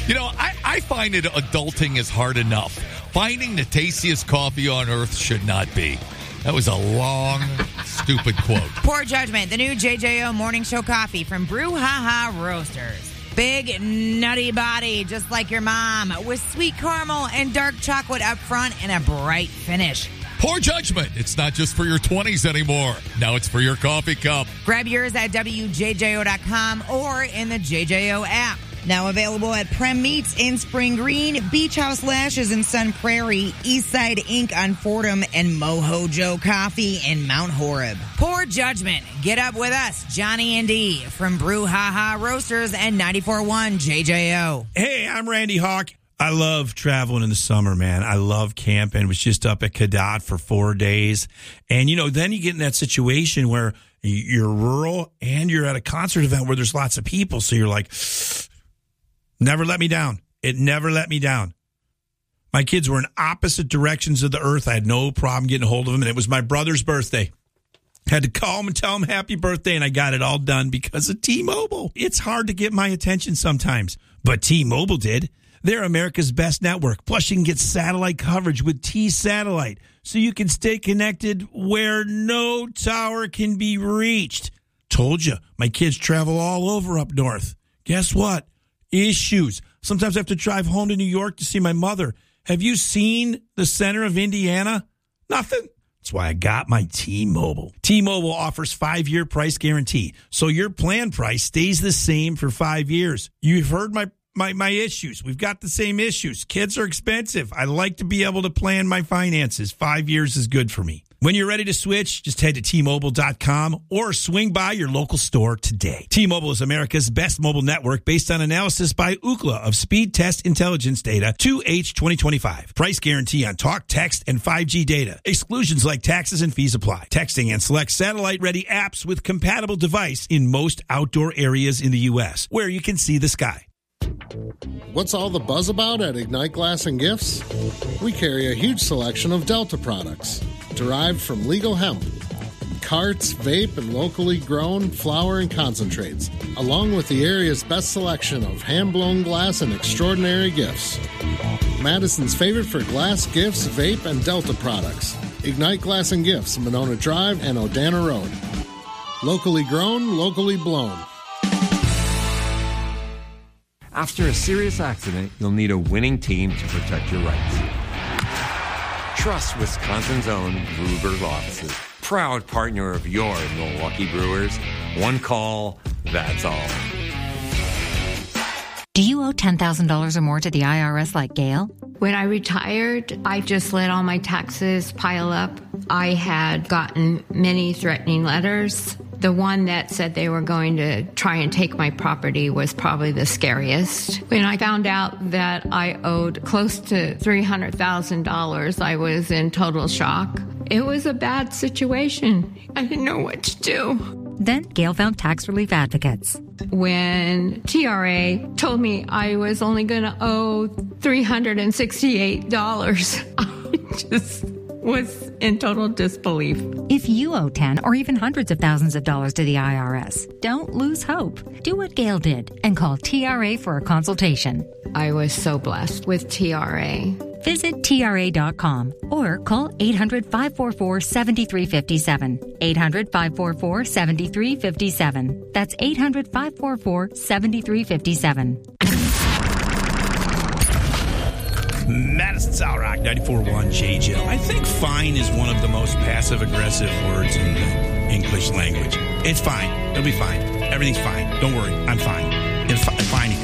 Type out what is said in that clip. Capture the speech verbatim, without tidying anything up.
You know, I, I find it adulting is hard enough. Finding the tastiest coffee on earth should not be. That was a long, stupid quote. Poor Judgment, the new J J O Morning Show coffee from Brew Ha Ha Roasters. Big, nutty body, just like your mom, with sweet caramel and dark chocolate up front and a bright finish. Poor Judgment. It's not just for your twenties anymore. Now it's for your coffee cup. Grab yours at W J J O dot com or in the J J O app. Now available at Prem Meats in Spring Green, Beach House Lashes in Sun Prairie, Eastside Incorporated on Fordham, and Mojo Joe Coffee in Mount Horeb. Poor Judgment. Get up with us, Johnny and Dee, from Brew Ha Ha Roasters and ninety-four point one J J O. Hey, I'm Randy Hawk. I love traveling in the summer, man. I love camping. Was just up at Cadott for four days. And, you know, then you get in that situation where you're rural and you're at a concert event where there's lots of people. So you're like, never let me down. It never let me down. My kids were in opposite directions of the earth. I had no problem getting a hold of them. And it was my brother's birthday. Had to call him and tell him happy birthday, and I got it all done because of T-Mobile. It's hard to get my attention sometimes, but T-Mobile did. They're America's best network. Plus, you can get satellite coverage with T-Satellite, so you can stay connected where no tower can be reached. Told you, my kids travel all over up north. Guess what? Issues. Sometimes I have to drive home to New York to see my mother. Have you seen the center of Indiana? Nothing. That's why I got my T-Mobile. T-Mobile offers five-year price guarantee, so your plan price stays the same for five years. You've heard my, my, my issues. We've got the same issues. Kids are expensive. I like to be able to plan my finances. Five years is good for me. When you're ready to switch, just head to T Mobile dot com or swing by your local store today. T-Mobile is America's best mobile network based on analysis by Ookla of Speed Test Intelligence data two H twenty twenty-five. Price guarantee on talk, text, and five G data. Exclusions like taxes and fees apply. Texting and select satellite-ready apps with compatible device in most outdoor areas in the U S where you can see the sky. What's all the buzz about at Ignite Glass and Gifts? We carry a huge selection of Delta products, derived from legal hemp, carts, vape, and locally grown flower and concentrates, along with the area's best selection of hand-blown glass and extraordinary gifts. Madison's favorite for glass, gifts, vape, and Delta products. Ignite Glass and Gifts, Monona Drive and Odana Road. Locally grown, locally blown. After a serious accident, you'll need a winning team to protect your rights. Trust Wisconsin's own Gruber's offices. Proud partner of your Milwaukee Brewers. One call, that's all. Do you owe ten thousand dollars or more to the I R S like Gail? When I retired, I just let all my taxes pile up. I had gotten many threatening letters. The one that said they were going to try and take my property was probably the scariest. When I found out that I owed close to three hundred thousand dollars, I was in total shock. It was a bad situation. I didn't know what to do. Then Gail found tax relief advocates. When T R A told me I was only going to owe three hundred sixty-eight dollars, I just was in total disbelief. If you owe ten or even hundreds of thousands of dollars to the I R S, don't lose hope. Do what Gail did and call T R A for a consultation. I was so blessed with T R A. Visit T R A dot com or call eight hundred, five four four, seven three five seven. eight hundred, five four four, seven three five seven. That's eight hundred, five four four, seven three five seven. Madison South Rock, ninety-four point one J J. I think fine is one of the most passive-aggressive words in the English language. It's fine. It'll be fine. Everything's fine. Don't worry. I'm fine. It's fi- fine.